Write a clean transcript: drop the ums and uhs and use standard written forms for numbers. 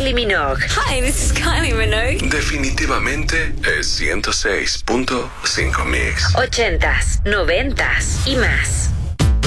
Kylie Minogue. Hi, this is Kylie Minogue. Definitivamente es 106.5 Mix. 80s, 90s y más.